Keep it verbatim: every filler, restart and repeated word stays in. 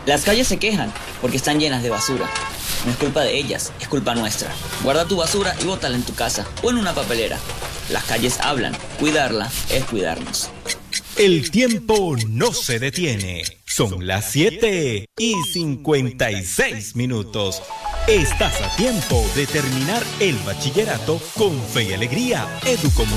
Las calles se quejan porque están llenas de basura. No es culpa de ellas, es culpa nuestra. Guarda tu basura y bótala en tu casa o en una papelera. Las calles hablan, cuidarla es cuidarnos. El tiempo no se detiene. Son las siete y cincuenta y seis minutos. Estás a tiempo de terminar el bachillerato con fe y alegría. Educomunicaciones.